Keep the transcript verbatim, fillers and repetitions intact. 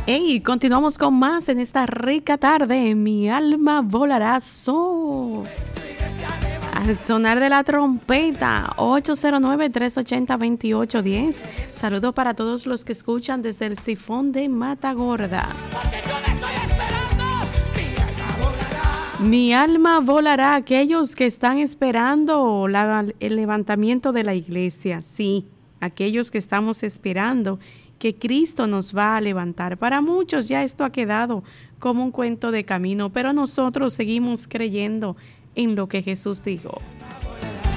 Hey, continuamos con más en esta rica tarde. Mi alma volará so. Al sonar de la trompeta, ocho cero nueve, tres ocho cero, dos ocho uno cero. Saludo para todos los que escuchan desde el Sifón de Matagorda. Mi alma volará, aquellos que están esperando la, el levantamiento de la iglesia. Sí, aquellos que estamos esperando que Cristo nos va a levantar. Para muchos ya esto ha quedado como un cuento de camino, pero nosotros seguimos creyendo en lo que Jesús dijo.